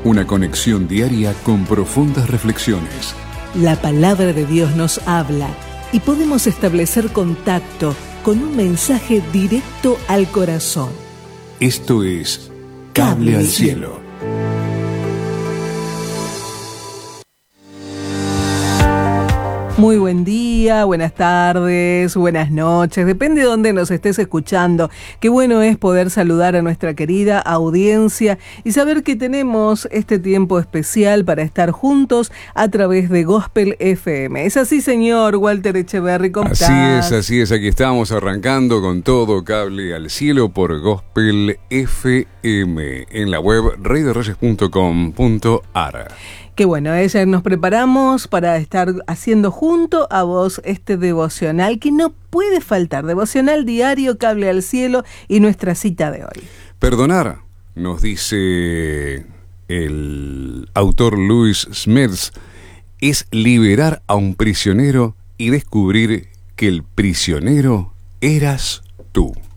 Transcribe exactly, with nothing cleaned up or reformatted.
Una conexión diaria con profundas reflexiones. La palabra de Dios nos habla y podemos establecer contacto con un mensaje directo al corazón. Esto es Cable, Cable al Cielo. Muy buen día, buenas tardes, buenas noches, depende de dónde nos estés escuchando. Qué bueno es poder saludar a nuestra querida audiencia y saber que tenemos este tiempo especial para estar juntos a través de Gospel F M. ¿Es así, señor Walter Echeverry? ¿Cómo estás? Así es, así es. Aquí estamos arrancando con todo Cable al Cielo por Gospel F M en la web rey de reyes punto com punto a r. Qué bueno, ella nos preparamos para estar haciendo junto a vos este devocional que no puede faltar. Devocional diario, Cable al Cielo y nuestra cita de hoy. Perdonar, nos dice el autor Lewis Smith, es liberar a un prisionero y descubrir que el prisionero eras tú.